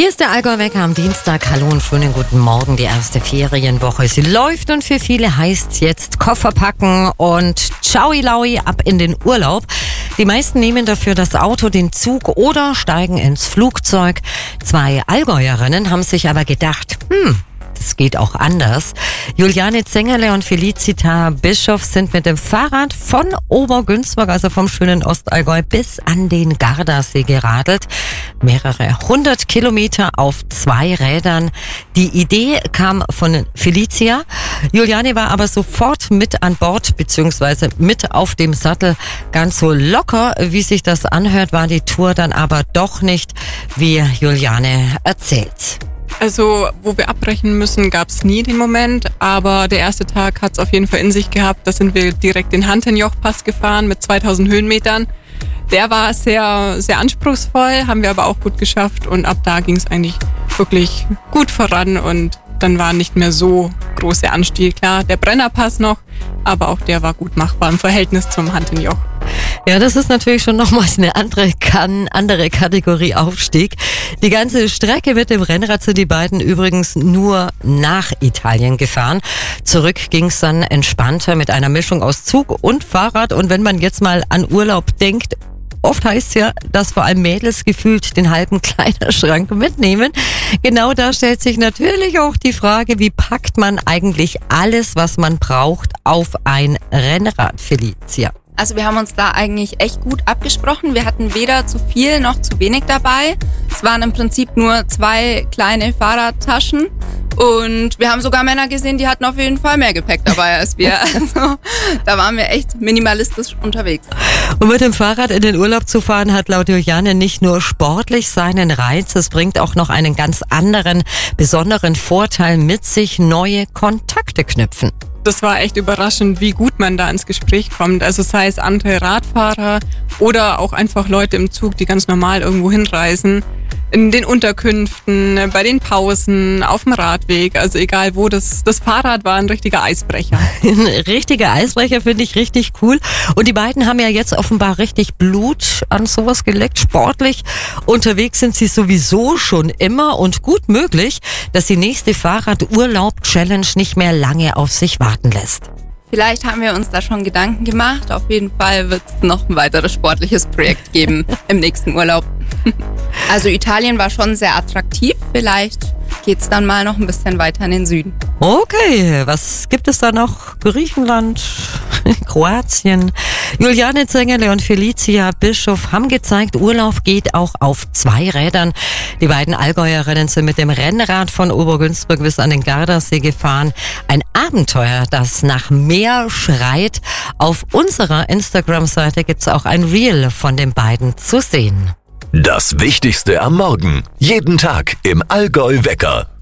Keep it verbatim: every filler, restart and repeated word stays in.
Hier ist der Allgäu-Wecker am Dienstag. Hallo und schönen guten Morgen. Die erste Ferienwoche, sie läuft und für viele heißt jetzt Koffer packen und Tschaui Laui ab in den Urlaub. Die meisten nehmen dafür das Auto, den Zug oder steigen ins Flugzeug. Zwei Allgäuerinnen haben sich aber gedacht, hm, es geht auch anders. Juliane Zengerle und Felicita Bischof sind mit dem Fahrrad von Obergünzburg, also vom schönen Ostallgäu, bis an den Gardasee geradelt. Mehrere hundert Kilometer auf zwei Rädern. Die Idee kam von Felicia. Juliane war aber sofort mit an Bord beziehungsweise mit auf dem Sattel. Ganz so locker, wie sich das anhört, war die Tour dann aber doch nicht, wie Juliane erzählt. Also, wo wir abbrechen müssen, gab es nie den Moment, aber der erste Tag hat es auf jeden Fall in sich gehabt. Da sind wir direkt den Hantenjoch-Pass gefahren mit zweitausend Höhenmetern. Der war sehr, sehr anspruchsvoll, haben wir aber auch gut geschafft und ab da ging es eigentlich wirklich gut voran und dann war nicht mehr so großer Anstieg. Klar, der Brennerpass noch, aber auch der war gut machbar im Verhältnis zum Hantenjoch. Ja, das ist natürlich schon nochmals eine andere, kann, andere Kategorie Aufstieg. Die ganze Strecke mit dem Rennrad sind die beiden übrigens nur nach Italien gefahren. Zurück ging es dann entspannter mit einer Mischung aus Zug und Fahrrad. Und wenn man jetzt mal an Urlaub denkt, oft heißt es ja, dass vor allem Mädels gefühlt den halben Kleiderschrank mitnehmen. Genau da stellt sich natürlich auch die Frage, wie packt man eigentlich alles, was man braucht, auf ein Rennrad, Felicia? Also wir haben uns da eigentlich echt gut abgesprochen. Wir hatten weder zu viel noch zu wenig dabei. Es waren im Prinzip nur zwei kleine Fahrradtaschen. Und wir haben sogar Männer gesehen, die hatten auf jeden Fall mehr Gepäck dabei als wir. Also da waren wir echt minimalistisch unterwegs. Und mit dem Fahrrad in den Urlaub zu fahren, hat laut Juliane nicht nur sportlich seinen Reiz, es bringt auch noch einen ganz anderen, besonderen Vorteil mit sich, neue Kontakte knüpfen. Das war echt überraschend, wie gut man da ins Gespräch kommt. Also sei es andere Radfahrer oder auch einfach Leute im Zug, die ganz normal irgendwo hinreisen. In den Unterkünften, bei den Pausen, auf dem Radweg, also egal wo, das, das Fahrrad war ein richtiger Eisbrecher. Ein richtiger Eisbrecher, finde ich richtig cool. Und die beiden haben ja jetzt offenbar richtig Blut an sowas geleckt. Sportlich unterwegs sind sie sowieso schon immer und gut möglich, dass die nächste Fahrradurlaub-Challenge nicht mehr lange auf sich warten lässt. Vielleicht haben wir uns da schon Gedanken gemacht. Auf jeden Fall wird es noch ein weiteres sportliches Projekt geben im nächsten Urlaub. Also Italien war schon sehr attraktiv. Vielleicht geht's dann mal noch ein bisschen weiter in den Süden. Okay, was gibt es da noch? Griechenland, Kroatien. Juliane Zengerle und Felicia Bischof haben gezeigt, Urlaub geht auch auf zwei Rädern. Die beiden Allgäuerinnen sind mit dem Rennrad von Obergünzburg bis an den Gardasee gefahren. Ein Abenteuer, das nach mehr schreit. Auf unserer Instagram-Seite gibt's auch ein Reel von den beiden zu sehen. Das Wichtigste am Morgen. Jeden Tag im Allgäu-Wecker.